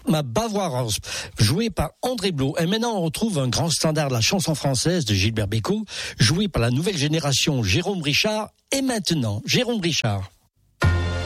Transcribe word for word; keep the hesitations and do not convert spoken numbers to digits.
ma Bavaroise, joué par André Blo. Et maintenant, on retrouve un grand standard de la chanson française de Gilbert Bécaud, joué par la nouvelle génération Jérôme Richard. Et maintenant, Jérôme Richard.